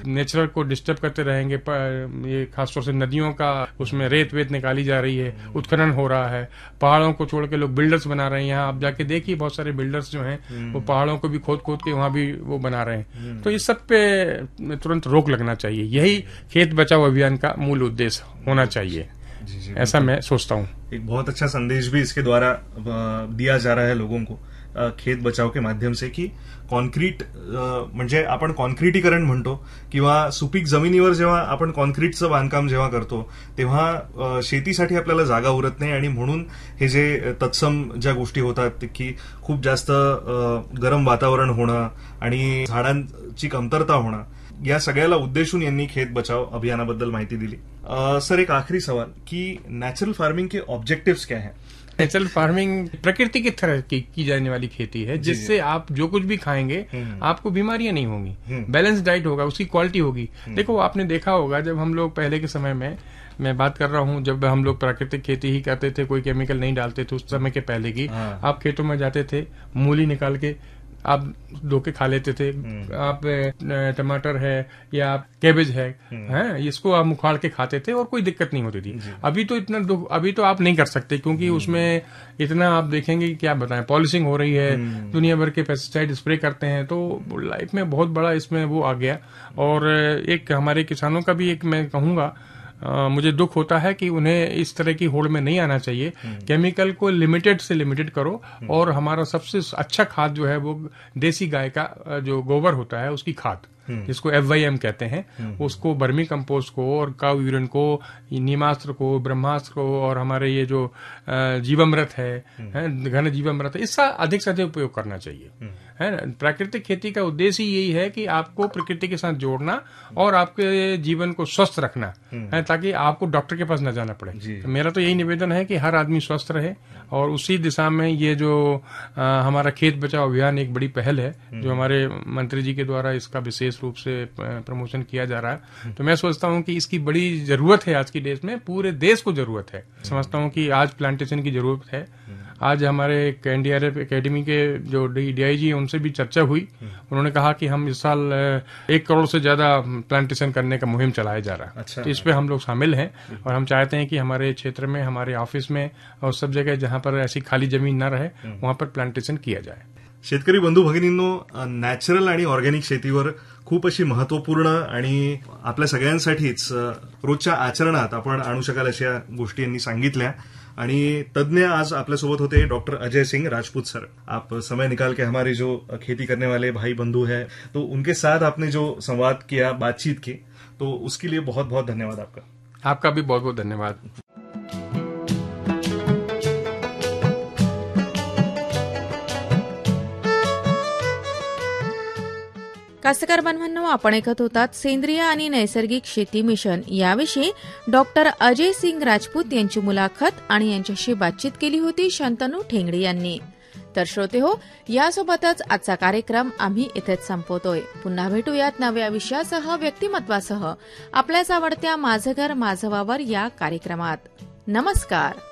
Natural को disturb करते रहेंगे, ये खासतौर से नदियों का उसमें रेत वेत निकाली जा रही है, उत्खनन हो रहा है, पहाड़ों को छोड़ के लोग बिल्डर्स बना रहे हैं। यहाँ आप जाके देखिए बहुत सारे बिल्डर्स जो हैं वो पहाड़ों को भी खोद खोद के वहां भी वो बना रहे हैं। तो इस सब पे तुरंत रोक लगना चाहिए। यही खेत बचाओ अभियान का मूल उद्देश्य होना चाहिए। जी, ऐसा मैं सोचता हूँ। एक बहुत अच्छा संदेश भी इसके द्वारा दिया जा रहा है लोगों को खेत बचाव के माध्यम से, की कॉन्क्रीट म्हणजे आपण कॉन्क्रीटीकरण म्हणतो किंवा सुपीक जमिनीवर जेव्हा आपण कॉन्क्रीटचं बांधकाम जेव्हा करतो तेव्हा शेतीसाठी आपल्याला जागा उरत नाही आणि म्हणून हे जे तत्सम ज्या गोष्टी होतात की खूप जास्त गरम वातावरण होणं आणि झाडांची कमतरता होणं, या सगळ्याला उद्देशून यांनी खेत बचाव अभियानाबद्दल माहिती दिली। सर, एक आखिरी सवाल कि नेचुरल फार्मिंग के ऑब्जेक्टिव्स क्या हैं? नेचुरल फार्मिंग प्रकृति की तरह की जाने वाली खेती है, जिससे आप जो कुछ भी खाएंगे आपको बीमारियां नहीं होंगी, बैलेंस डाइट होगा, उसकी क्वालिटी होगी। देखो, आपने देखा होगा जब हम लोग पहले के समय में, मैं बात कर रहा हूँ जब हम लोग प्राकृतिक खेती ही करते थे, कोई केमिकल नहीं डालते थे, उस समय के पहले की, आप खेतों में जाते थे, मूली निकाल के आप धो के खा लेते थे। आप टमाटर है या कैबेज है, इसको आप उखाड़ के खाते थे और कोई दिक्कत नहीं होती थी। अभी तो आप नहीं कर सकते, क्योंकि उसमें इतना आप देखेंगे कि क्या बताएं, पॉलिशिंग हो रही है, दुनिया भर के पेस्टिसाइड स्प्रे करते हैं, तो लाइफ में बहुत बड़ा इसमें वो आ गया। और एक हमारे किसानों का भी एक मैं कहूंगा, मुझे दुख होता है कि उन्हें इस तरह की होड़ में नहीं आना चाहिए। केमिकल को लिमिटेड से लिमिटेड करो, और हमारा सबसे अच्छा खाद जो है वो देसी गाय का जो गोबर होता है उसकी खाद, जिसको FYM कहते हैं, उसको वर्मी कंपोस्ट को और काऊ यूरिन को, नीमास्त्र को, ब्रह्मास्त्र को, और हमारे ये जो जीवामृत है, घन जीवामृत है, इसका अधिक से अधिक उपयोग करना चाहिए, है ना। प्राकृतिक खेती का उद्देश्य यही है कि आपको प्रकृति के साथ जोड़ना और आपके जीवन को स्वस्थ रखना है, ताकि आपको डॉक्टर के पास न जाना पड़े। तो मेरा तो यही निवेदन है कि हर आदमी स्वस्थ रहे, और उसी दिशा में ये जो हमारा खेत बचाओ अभियान एक बड़ी पहल है, जो हमारे मंत्री जी के द्वारा इसका विशेष रूप से प्रमोशन किया जा रहा है। तो मैं सोचता हूँ कि इसकी बड़ी जरूरत है आज की डेट में, पूरे देश को जरूरत है। समझता हूँ कि आज प्लांटेशन की जरूरत है। आज हमारे NDRF एकेडमी के जो DIG हैं उनसे भी चर्चा हुई। उन्होंने कहा कि हम इस साल 1 करोड़ से ज्यादा प्लांटेशन करने का मुहिम चलाया जा रहा है। अच्छा, तो इस पे हम लोग शामिल हैं, और हम चाहते हैं कि हमारे क्षेत्र में, हमारे ऑफिस में और सब जगह जहां पर ऐसी खाली जमीन न रहे, वहां पर प्लांटेशन किया जाए। शेतकरी बंधू भगिनींनो, नॅचरल आणि ऑर्गॅनिक शेतीवर खूप अशी महत्वपूर्ण आणि आपल्या सगळ्यांसाठीच रोजच्या आचरणात आपण आणू शकाल अशा गोष्टी यांनी सांगितल्या। आणि तज्ञ आज आपल्यासोबत होते डॉक्टर अजय सिंह राजपूत सर। आप समय निकाल के हमारे जो खेती करने वाले भाई बंधु हैं, तो उनके साथ आपने जो संवाद किया, बातचीत की, तो उसके लिए बहुत बहुत धन्यवाद आपका। आपका भी बहुत बहुत धन्यवाद। कास्तकार बांधवांनो, आपण ऐकत होतात सेंद्रिय आणि नैसर्गिक शेती मिशन याविषयी डॉक्टर अजय सिंग राजपूत यांची मुलाखत, आणि यांच्याशी बातचीत केली होती शांतनू ठेंगडी यांनी। तर श्रोते हो, यासोबतच आजचा कार्यक्रम आम्ही इथेच संपवतोय। पुन्हा भेटूयात नव्या विषयासह, व्यक्तिमत्वासह, आपल्याच आवडत्या माझं घर माझं वावर या कार्यक्रमात। नमस्कार।